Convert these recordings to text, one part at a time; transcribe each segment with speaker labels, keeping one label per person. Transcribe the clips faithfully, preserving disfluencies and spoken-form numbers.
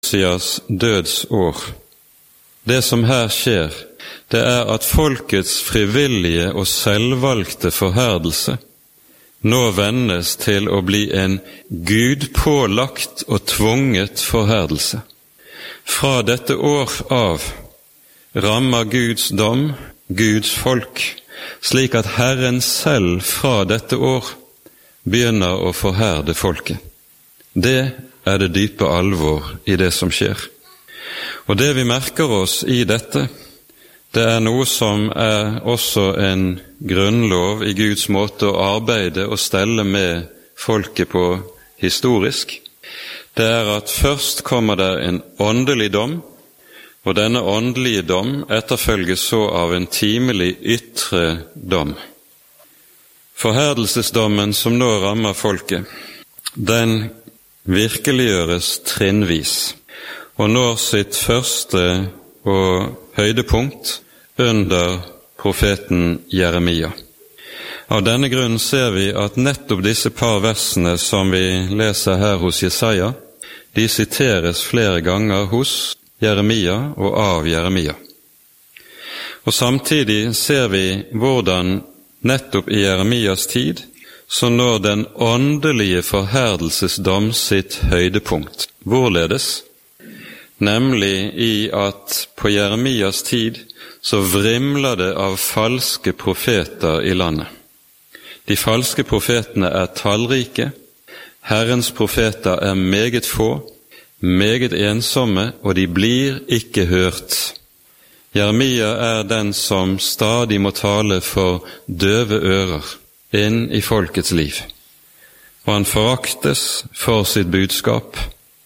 Speaker 1: Josias dødsår. Det som her skjer, det er at folkets frivillige og selvvalgte forherdelse nå vendes til å bli en gudpålagt og tvunget forherdelse. Fra dette år av rammer Guds dom Guds folk, slik at Herren selv fra dette år begynner å forherde folket. Det er det dype alvor i det som skjer. Og det vi merker oss i dette, det er noe som er også en grunnlov i Guds måte å arbeide og stelle med folket på historisk. Det er at først kommer det en åndelig dom, og denne åndelige dom etterfølges så av en timelig ytre dom. Forherdelsesdommen som nå rammer folket, den virkeliggjøres trinnvis, og når sitt første og høydepunkt under profeten Jeremia. Av denne grunn ser vi at nettopp disse par versene som vi leser her hos Jesaja, de siteres flere ganger hos Jeremia og av Jeremia. Og samtidig ser vi hvordan nettopp i Jeremias tid så når den åndelige forherdelsesdom sitt høydepunkt. Hvorledes? Nemlig i at på Jeremias tid så vrimler det av falske profeter i landet. De falske profetene er tallrike, Herrens profeter er meget få, meget ensomme, og de blir ikke hørt. Jeremia er den som stadig må tale for døve ører inn i folkets liv, og han foraktes for sitt budskap.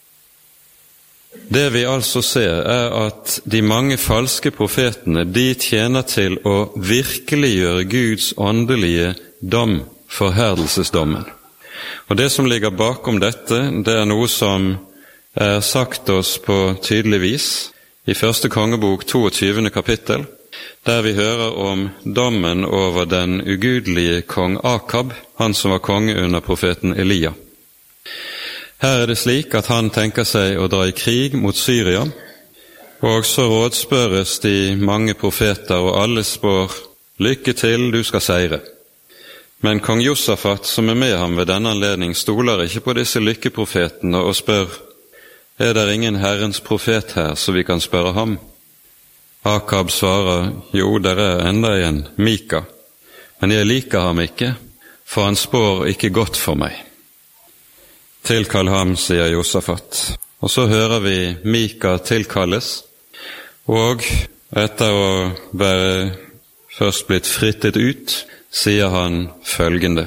Speaker 1: Det vi altså ser er at de mange falske profetene, de tjener til å virkeliggjøre Guds åndelige dom, forherdelsesdommen. Og det som ligger bakom dette, det er noe som er sagt oss på tydelig vis i første kongebok toogtyvende kapittel, der vi hører om dommen over den ugudelige kong Akab, han som var konge under profeten Elia. Her er det slik at han tenker seg å dra i krig mot Syria, og så rådspørres de mange profeter, og alle spår lykke til, du skal seire. Men kong Josafat, som er med ham ved denne anledning, stoler ikke på disse lykkeprofetene og spør, er det ingen Herrens profet her, så vi kan spørre ham? Akab svarer, jo, der er enda en, Mika, men jeg liker ham ikke, for han spår ikke godt for meg. Tilkall ham, sier Josafat. Og så hører vi Mika tilkalles, og etter å være først blitt frittet ut, sier han følgende.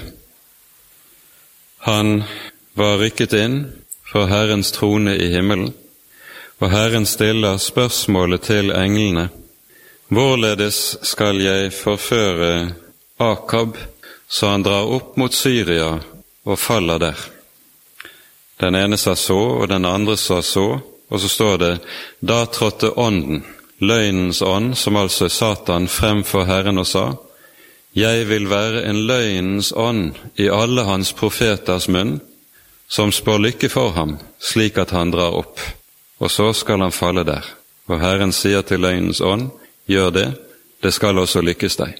Speaker 1: Han var rykket inn for Herrens trone i himmelen, og Herren stiller spørsmålet til englene. Hvorledes skal jeg forføre Akab, så han drar opp mot Syria og faller der? Den ene sa så, og den andre sa så, og så står det, da trådte ånden, løgnens ånd, som altså er Satan, frem for Herren og sa, jeg vil være en løgnens ånd i alle hans profeters munn, som spår lykke for ham, slik at han drar opp, og så skal han falle der. Og Herren sier til løgnens ånd, gjør det, det skal også lykkes deg.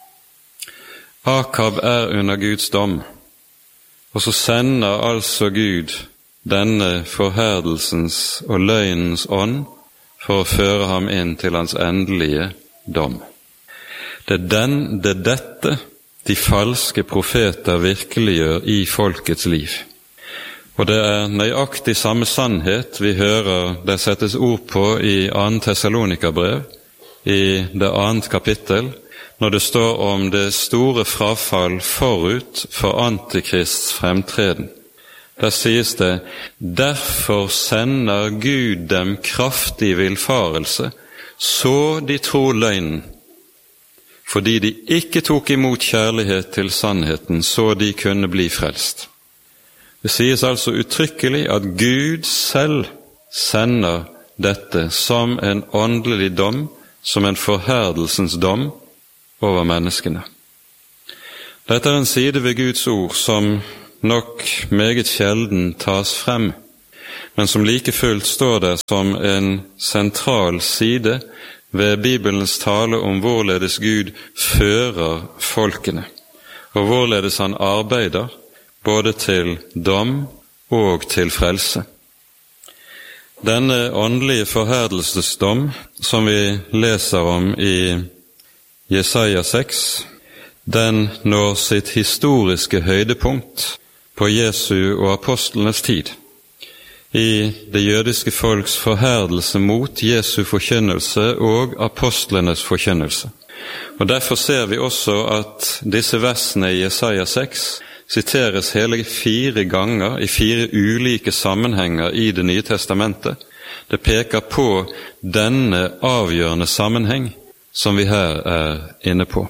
Speaker 1: Akab er under Guds dom, og så sender altså Gud denne forherdelsens og løgnens ånd for å føre ham inn til hans endelige dom. Det er, den, det er dette de falske profeter virkeliggjør i folkets liv. Og det er nøyaktig samme sannhet vi hører det settes ord på i andre Tessalonika-brev, i det annet kapittel, når det står om det store frafall forut for Antikrists fremtreden. Der sies det, derfor sender Gud dem kraftig villfarelse, så de tror løgnen, fordi de ikke tok imot kjærlighet til sannheten, så de kunne bli frelst. Det sies altså uttrykkelig at Gud selv sender dette som en åndelig dom, som en forherdelsens dom over menneskene. Dette er en side ved Guds ord som nok meget sjelden tas frem, men som like fullt står der som en sentral side ved Bibelens tale om hvorledes Gud fører folkene, og hvorledes han arbeider både til dom og til frelse. Denne åndelige forherdelsesdom som vi leser om i Jesaja seks, den når sitt historiske høydepunkt på Jesu og apostlenes tid, i det jødiske folks forherdelse mot Jesu forkynnelse og apostlenes forkynnelse. Og derfor ser vi også at disse versene i Jesaja seks siteres hele fire ganger i fire ulike sammenhenger i Det nye testamentet. Det peker på denne avgjørende sammenheng som vi her er inne på.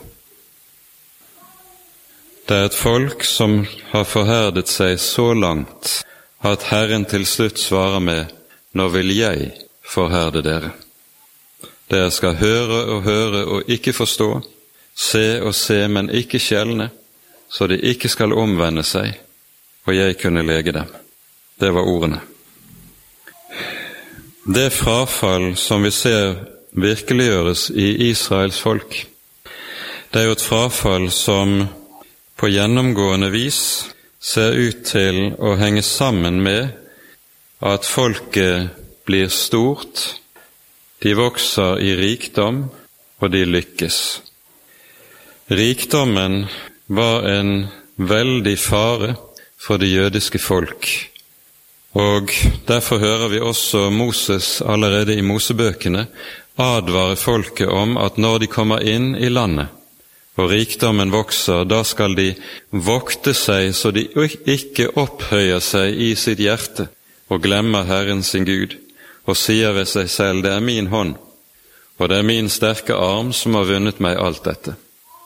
Speaker 1: Det er et folk som har forherdet seg så langt at Herren til slutt svarer med: nå vil jeg forherde dere. Dere skal høre og høre og ikke forstå, se og se, men ikke skjelne, så de ikke skal omvende seg, og jeg kunne lege dem. Det var ordene. Det frafall som vi ser virkeliggjøres i Israels folk, det er jo et frafall som på gjennomgående vis ser ut til å henge sammen med at folket blir stort, de vokser i rikdom, og de lykkes. Rikdommen var en veldig fare for det jødiske folk, og derfor hører vi også Moses allerede i Mosebøkene advare folket om at når de kommer inn i landet, og rikdommen vokser, da skal de vokte seg så de ikke opphøyer seg i sitt hjerte og glemmer Herren sin Gud, og sier ved seg selv: det er min hånd, og det er min sterke arm som har vunnet meg alt dette.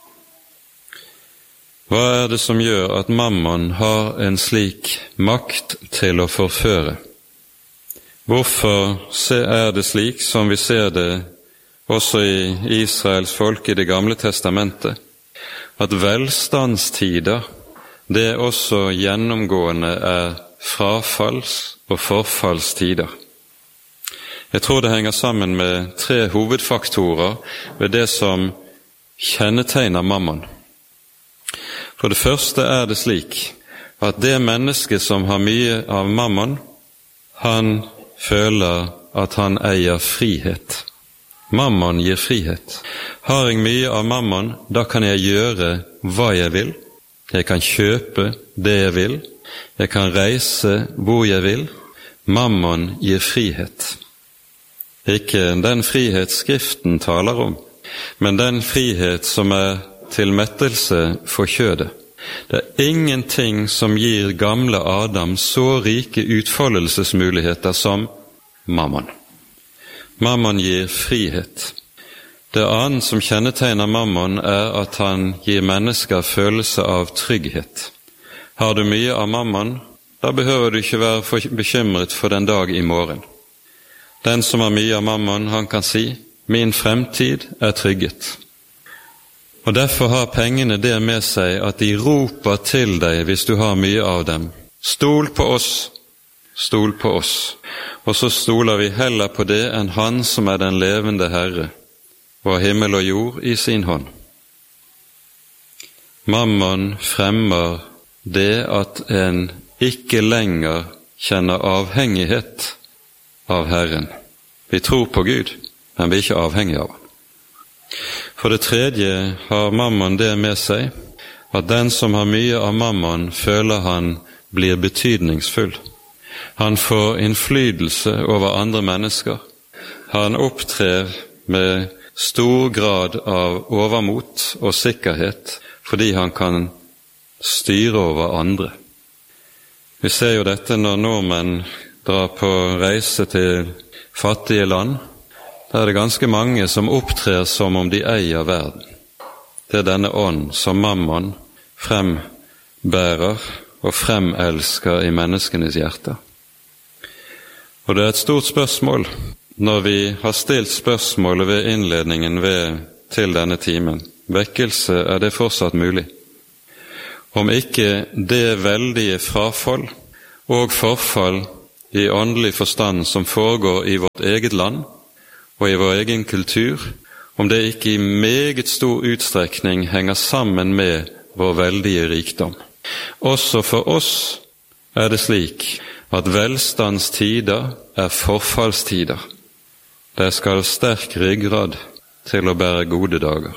Speaker 1: Hva er det som gjør at mammon har en slik makt til å forføre? Hvorfor er det slik som vi ser det også i Israels folk i Det gamle testamentet, at velstandstider, det også gjennomgående er frafalls- og forfallstider? Jeg tror det henger sammen med tre hovedfaktorer ved det som kjennetegner mammon. For det første er det slik at det menneske som har mye av mammon, han føler at han eier frihet. Mammon gir frihet. Har jeg mye av mammon, da kan jeg gjøre hva jeg vil. Jeg kan kjøpe det jeg vil. Jeg kan reise hvor jeg vil. Mammon gir frihet. Ikke den frihet Skriften taler om, men den frihet som er til mettelse for kjødet. Det er ingenting som gir gamle Adam så rike utfoldelsesmuligheter som mammon. Mammon gir frihet. Det annet som kjennetegner mammon, er at han gir mennesker følelse av trygghet. Har du mye av mammon, da behøver du ikke være bekymret for den dag i morgen. Den som har mye av mammon, han kan si: min fremtid er trygget. Og derfor har pengene det med seg at de roper til deg hvis du har mye av dem: stol på oss, stol på oss. Og så stoler vi heller på det enn Han som er den levende Herre, og har himmel og jord i sin hånd. Mammon fremmer det at en ikke lenger kjenner avhengighet av Herren. Vi tror på Gud, men vi er ikke avhengige av Han. For det tredje har mammon det med seg at den som har mye av mammon, føler han blir betydningsfull. Han får innflytelse over andre mennesker. Han opptrer med stor grad av overmot og sikkerhet fordi han kan styre over andre. Vi ser jo dette når nordmenn drar på reise til fattige land. Da er det ganske mange som opptrer som om de eier verden. Det er denne ånd som mammon frembærer og fremelsker i menneskenes hjerter. Og det er et stort spørsmål når vi har stilt spørsmålet ved innledningen ved, til denne timen. Vekkelse, er det fortsatt mulig? Om ikke det veldige frafall og forfall i åndelig forstand som foregår i vårt eget land og i vår egen kultur, om det ikke i meget stor utstrekning henger sammen med vår veldige rikdom. Også for oss er det slik at velstandstider er forfallstider. Det skal sterk ryggrad til å bære gode dager.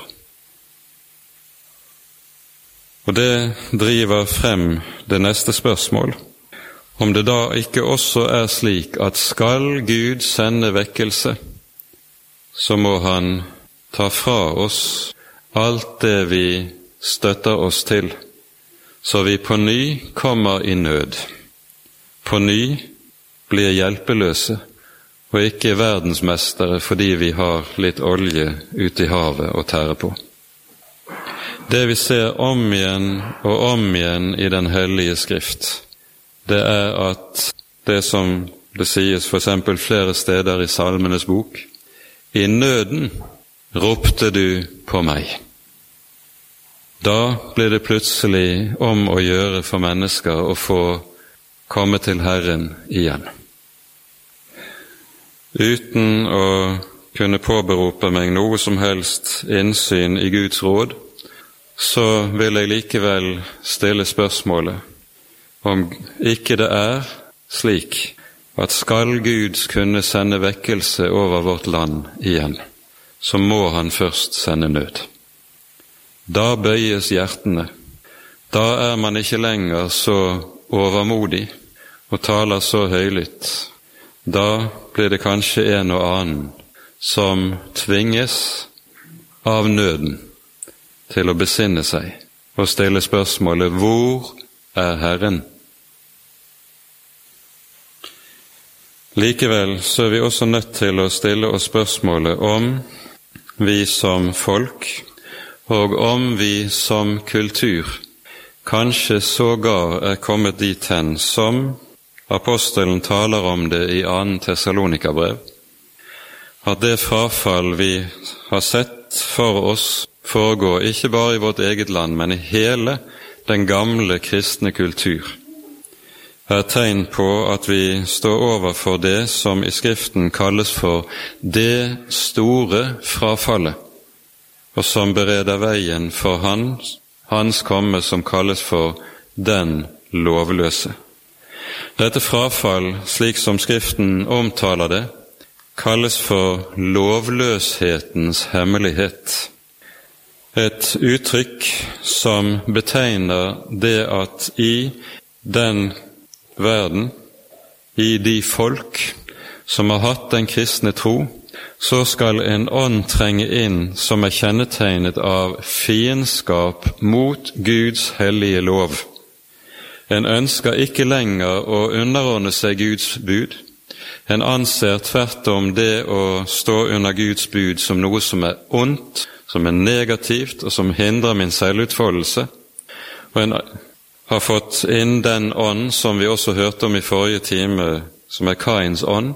Speaker 1: Og det driver frem det neste spørsmål, om det da ikke også er slik at skal Gud sende vekkelse, så må han ta fra oss alt det vi støtter oss til, så vi på ny kommer i nød, på ny blir hjelpeløse, og ikke verdensmestere fordi vi har litt olje ute i havet å tære på. Det vi ser om igjen og om igjen i den hellige skrift, det er at det som det sies for eksempel flere steder i Salmenes bok, i nøden ropte du på meg. Da blir det plutselig om å gjøre for mennesker å få komme til Herren igjen. Uten å kunne påberope meg noe som helst innsyn i Guds råd, så vil jeg likevel stille spørsmålet om ikke det er slik at skal Gud kunne sende vekkelse over vårt land igjen, så må han først sende nød. Da bøyes hjertene. Da er man ikke lenger så overmodig og taler så høylytt. Da blir det kanskje en og annen som tvinges av nøden til å besinne seg og stille spørsmålet: hvor er Herren? Likevel så er vi også nødt til å stille oss spørsmålet om vi som folk og om vi som kultur kanskje sågar er kommet dit hen som apostelen taler om det i andre Tessalonika-brev, at det frafall vi har sett for oss foregå ikke bare i vårt eget land, men i hele den gamle kristne kultur, er tegn på at vi står overfor det som i Skriften kalles for det store frafallet, og som bereder veien for hans, hans komme som kalles for den lovløse. Dette frafall, slik som Skriften omtaler det, kalles for lovløshetens hemmelighet. Et uttrykk som betegner det at i den verden, i de folk som har hatt den kristne tro, så skal en ånd trenge inn som er kjennetegnet av fiendskap mot Guds hellige lov. En ønsker ikke lenger å underordne seg Guds bud. En anser tvert om det å stå under Guds bud som noe som er ondt, som er negativt og som hindrer min selvutfoldelse. Og en har fått inn den ånd som vi også hørte om i forrige time, som er Kains ånd.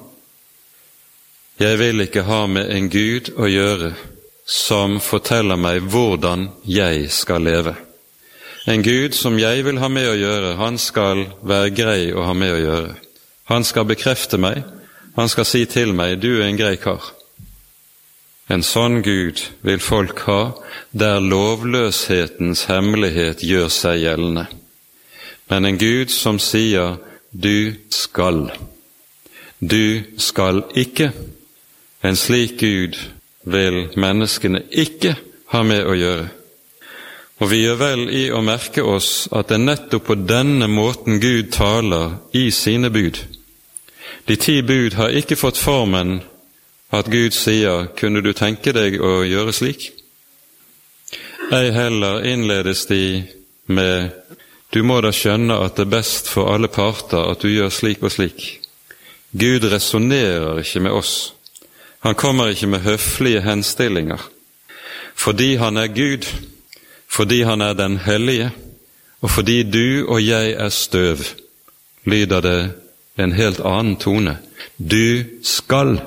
Speaker 1: Jeg vil ikke ha med en Gud å gjøre som forteller meg hvordan jeg skal leve. En Gud som jeg vil ha med å gjøre, han skal være grei å ha med å gjøre. Han skal bekrefte meg, han skal si til meg: du er en grei kar. En sånn Gud vil folk ha der lovløshetens hemmelighet gjør seg gjeldende. Men en Gud som sier: du skal. Du skal ikke. En slik Gud vil menneskene ikke ha med å gjøre. Og vi gjør vel i å merke oss at det er nettopp på denne måten Gud taler i sine bud. De ti bud har ikke fått formen at Gud sier: kunne du tenke deg å gjøre slik? Ei heller innledes de med: du må da skjønne at det er best for alle parter at du gjør slik og slik. Gud resonerer ikke med oss. Han kommer ikke med høflige henstillinger. Fordi han er Gud, fordi han er den hellige, og fordi du og jeg er støv, lyder det en helt annen tone. Du skal.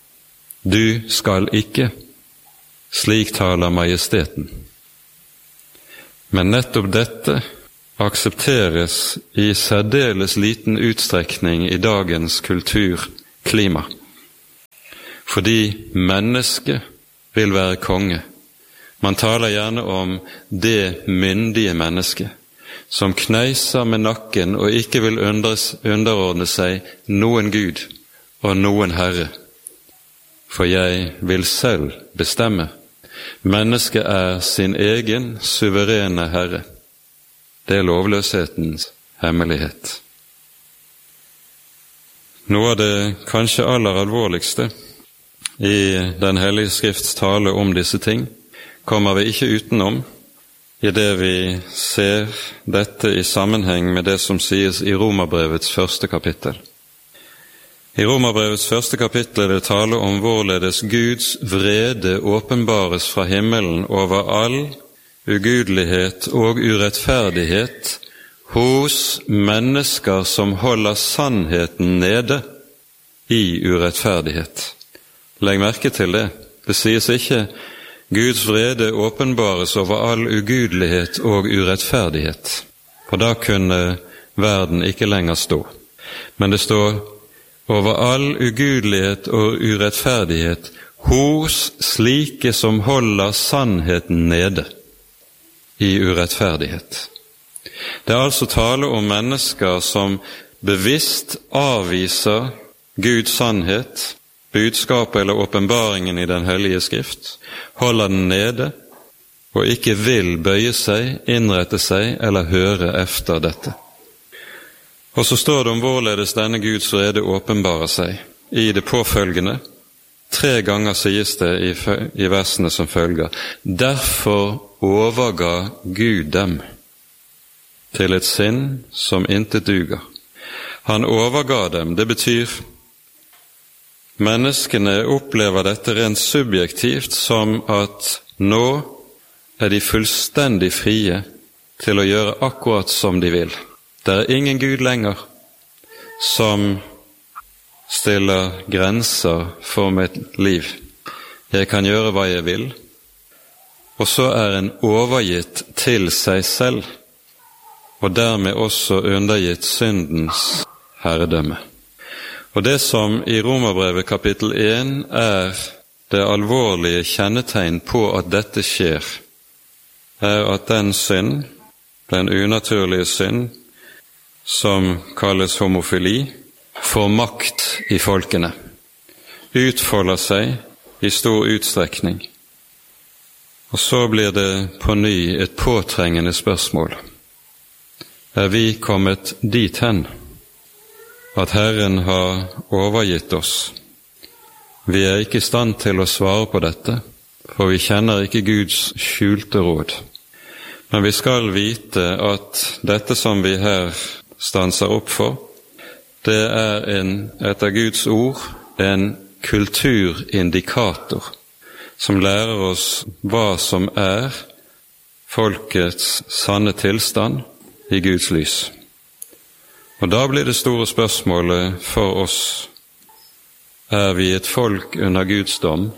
Speaker 1: Du skal ikke. Slik taler majesteten. Men nettopp dette aksepteres i særdeles liten utstrekning i dagens kulturklima, fordi mennesket vil være konge. Man taler gjerne om det myndige mennesket, som kneiser med nakken og ikke vil underordne seg noen Gud og noen Herre. For jeg vil selv bestemme. Mennesket er sin egen suverene Herre. Det er lovløshetens hemmelighet. Noe av det kanskje aller alvorligste i Den hellige Skrifts tale om disse ting kommer vi ikke utenom i det vi ser dette i sammenheng med det som sies i Romerbrevets første kapittel. I Romerbrevets første kapittel er det tale om hvorledes Guds vrede åpenbares fra himmelen over all ugudelighet og urettferdighet hos mennesker som holder sannheten nede i urettferdighet. Legg merke til det. Det sies ikke Guds vrede åpenbares over all ugudelighet og urettferdighet, for da kunne verden ikke lenger stå. Men det står over all ugudelighet og urettferdighet hos slike som holder sannheten nede i urettferdighet. Det er altså tale om mennesker som bevisst avviser Guds sannhet, budskapet eller åpenbaringen i Den hellige Skrift, holder den nede og ikke vil bøye seg, innrette seg eller høre efter dette. Og så står det om hvorledes denne Guds vrede åpenbarer seg i det påfølgende. Tre ganger sies det i, i versene som følger: Derfor overga Gud dem til et sinn som intet duger. Han overga dem, det betyr menneskene opplever dette rent subjektivt som at nå er de fullstendig frie til å gjøre akkurat som de vil. Det er ingen Gud lenger som stiller grenser for mitt liv. Jeg kan gjøre hva jeg vil, og så er en overgitt til seg selv, og dermed også undergitt syndens herredømme. Og det som i Romerbrevet kapittel én er det alvorlige kjennetegn på at dette skjer, er at den synd, den unaturlige synd, som kalles homofili, får makt i folkene, utfolder seg i stor utstrekning. Og så blir det på ny et påtrengende spørsmål. Er vi kommet dit hen at Herren har overgitt oss? Vi er ikke i stand til å svare på dette, for vi kjenner ikke Guds skjulte råd. Men vi skal vite at dette som vi her stanser opp for, det er en, etter Guds ord en kulturindikator som lærer oss hva som er folkets sanne tilstand i Guds lys. Og da blir det store spørsmålet for oss: er vi et folk under Guds dom?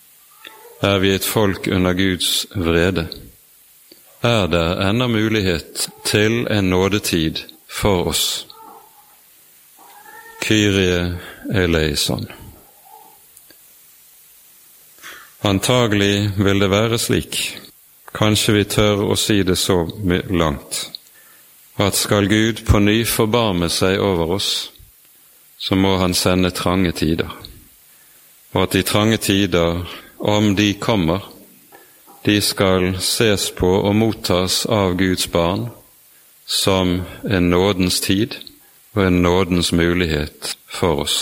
Speaker 1: Er vi et folk under Guds vrede? Er det ennå mulighet til en nådetid for oss? Kyrie eleison. Antagelig vil det være slik, kanskje vi tør å si det så langt, at skal Gud på ny forbarme seg over oss, så må han sende trange tider. Og at de trange tider, om de kommer, de skal ses på og mottas av Guds barn som en nådens tid og en nådens mulighet for oss.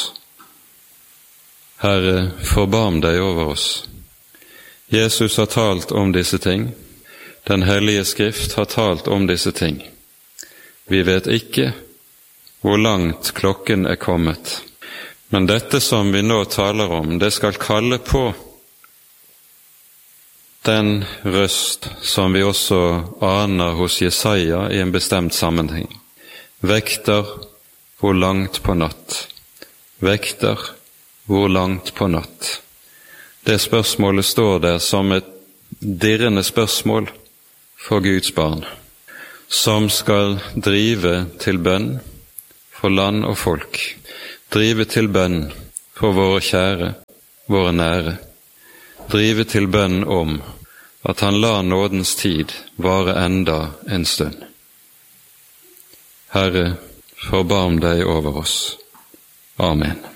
Speaker 1: Herre, forbarm deg over oss. Jesus har talt om disse ting. Den hellige Skrift har talt om disse ting. Vi vet ikke hvor langt klokken er kommet, men dette som vi nå taler om, det skal kalle på den røst som vi også aner hos Jesaja i en bestemt sammenheng. Vekter, hvor langt på natt? Vekter, hvor langt på natt? Det spørsmålet står der som et dirrende spørsmål for Guds barn. som skal drive til bønn for land og folk, drive til bønn for våre kjære, våre nære, drive til bønn om at han lar nådens tid vare enda en stund. Herre, forbarm deg over oss. Amen.